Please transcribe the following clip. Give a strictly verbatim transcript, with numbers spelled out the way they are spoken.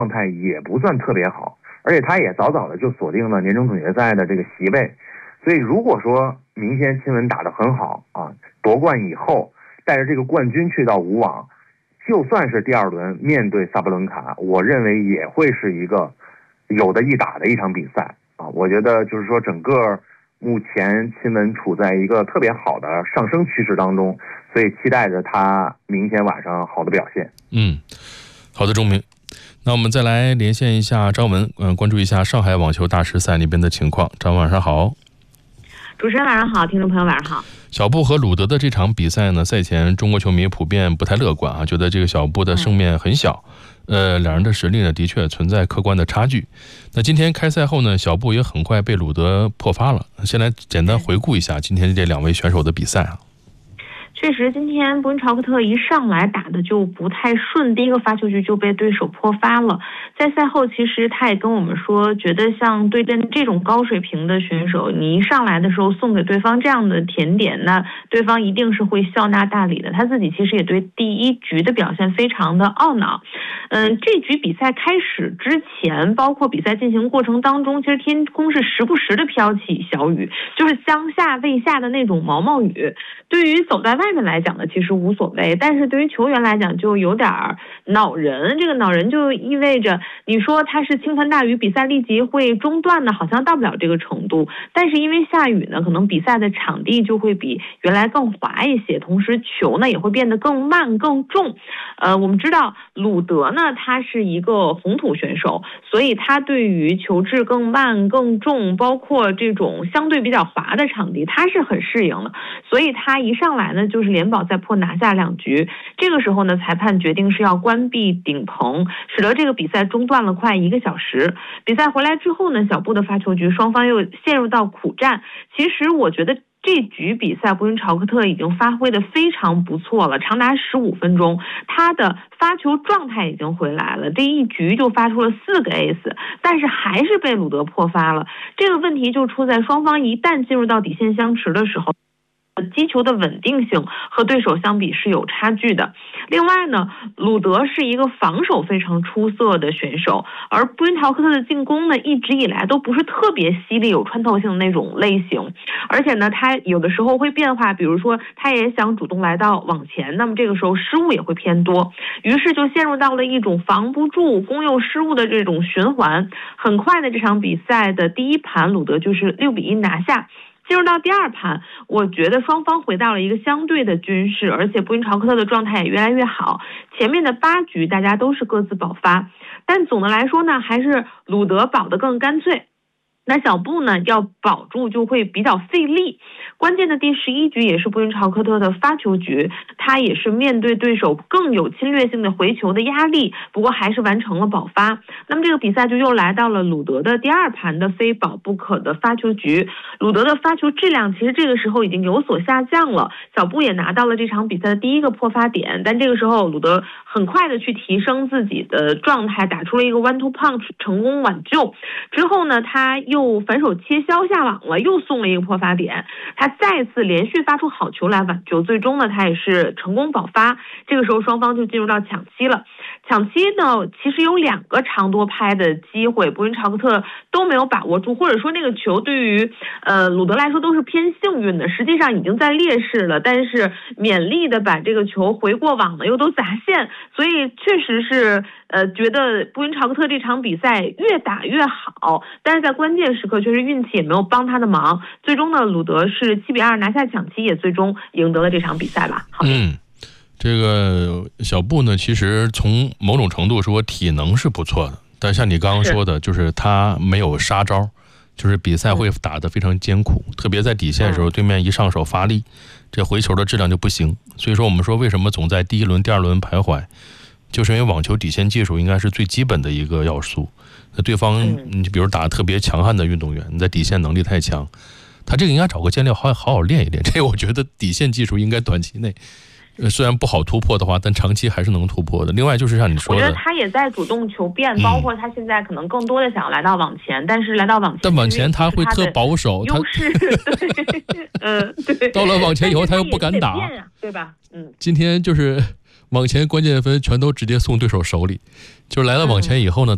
状态也不算特别好，而且他也早早的就锁定了年终总决赛的这个席位。所以如果说明天亲文打得很好啊，夺冠以后带着这个冠军去到武网，就算是第二轮面对萨布伦卡，我认为也会是一个有的一打的一场比赛啊。我觉得就是说整个目前亲文处在一个特别好的上升趋势当中，所以期待着他明天晚上好的表现。 嗯，好的，钟明。那我们再来连线一下张文，嗯、呃，关注一下上海网球大师赛那边的情况。张文晚上好。 主持人晚上好，听众朋友晚上好。 小布和鲁德的这场比赛呢，赛前中国球迷普遍不太乐观啊，觉得这个小布的胜面很小，呃，两人的实力呢的确存在客观的差距。那今天开赛后呢，小布也很快被鲁德破发了。先来简单回顾一下今天这两位选手的比赛啊。 确实，今天布恩朝克特一上来打的就不太顺，第一个发球局就被对手破发了。在赛后，其实他也跟我们说，觉得像对阵这种高水平的选手，你一上来的时候送给对方这样的甜点，那对方一定是会笑纳大礼的。他自己其实也对第一局的表现非常的懊恼。嗯，这局比赛开始之前，包括比赛进行过程当中，其实天空是时不时的飘起小雨，就是将下未下的那种毛毛雨。对于走在外面来讲呢，其实无所谓，但是对于球员来讲就有点恼人。这个恼人就意味着，你说他是倾盆大雨，比赛立即会中断呢，好像到不了这个程度。但是因为下雨呢，可能比赛的场地就会比原来更滑一些，同时球呢也会变得更慢更重。呃，我们知道鲁德呢，他是一个红土选手，所以他对于球质更慢更重，包括这种相对比较滑的场地，他是很适应的。所以他一上来呢，就是连保带破拿下两局。这个时候呢，裁判决定是要关闭顶棚，使得这个比赛中断了快一个小时。比赛回来之后呢，小布的发球局双方又陷入到苦战。其实我觉得这局比赛布恩朝克特已经发挥得非常不错了，长达十五分钟，他的发球状态已经回来了，第一局就发出了四个 ace， 但是还是被鲁德破发了。这个问题就出在双方一旦进入到底线相持的时候，击球的稳定性和对手相比是有差距的。另外呢，鲁德是一个防守非常出色的选手，而布恩朝克特的进攻呢，一直以来都不是特别犀利有穿透性的那种类型，而且呢，他有的时候会变化，比如说他也想主动来到网前，那么这个时候失误也会偏多，于是就陷入到了一种防不住攻又失误的这种循环。很快的，这场比赛的第一盘鲁德就是六比一拿下。进入到第二盘，我觉得双方回到了一个相对的均势，而且布恩朝克特的状态也越来越好。前面的八局大家都是各自保发，但总的来说呢，还是鲁德保得更干脆。那小布呢，要保住就会比较费力。关键的第十一局也是布恩朝克特的发球局，他也是面对对手更有侵略性的回球的压力，不过还是完成了保发。那么这个比赛就又来到了鲁德的第二盘的非保不可的发球局。鲁德的发球质量其实这个时候已经有所下降了，小布也拿到了这场比赛的第一个破发点，但这个时候鲁德很快的去提升自己的状态，打出了一个 one two punch 成功挽救。之后呢，他又反手切削下网了，又送了一个破发点，他再次连续发出好球来挽救，最终呢他也是成功保发。这个时候双方就进入到抢七了。抢七呢，其实有两个长多拍的机会，布恩朝克特都没有把握住，或者说那个球对于呃鲁德来说都是偏幸运的，实际上已经在劣势了，但是勉力的把这个球回过网了，又都砸线，所以确实是呃觉得布恩朝克特这场比赛越打越好，但是在关键时刻确实运气也没有帮他的忙。最终呢，鲁德是七比二拿下抢七，也最终赢得了这场比赛吧。好， 嗯。这个小布呢，其实从某种程度说体能是不错的，但像你刚刚说的，就是他没有杀招，就是比赛会打得非常艰苦，特别在底线的时候，对面一上手发力，这回球的质量就不行。所以说我们说为什么总在第一轮第二轮徘徊，就是因为网球底线技术应该是最基本的一个要素。那对方你比如打特别强悍的运动员，你在底线能力太强，他这个应该找个教练好好好练一练，这个我觉得底线技术应该短期内虽然不好突破的话，但长期还是能突破的。另外就是像你说的， 我觉得他也在主动求变，嗯、包括他现在可能更多的想要来到网前，但是来到网前， 但网前他会特保守， 优势对，嗯对。 到了网前以后他又不敢打， 啊、对吧？嗯。 今天就是网前关键分全都直接送对手手里，就是来了网前以后呢，